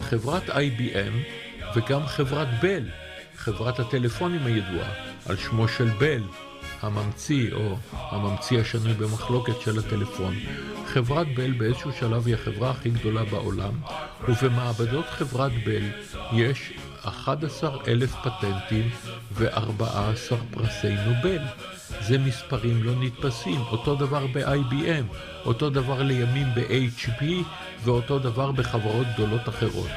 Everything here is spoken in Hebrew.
חברת IBM וגם חברת בל, חברת הטלפונים הידועה, על שמו של בל, הממציא או הממציא השנוי במחלוקת של הטלפון. חברת בל באיזשהו שלב היא החברה הכי גדולה בעולם, ובמעבדות חברת בל יש 11,000 פטנטים ו14 פרסי נובל. זה מספרים לא נתפסים. אותו דבר ב-IBM, אותו דבר לימים ב-HP ואותו דבר בחברות גדולות אחרות.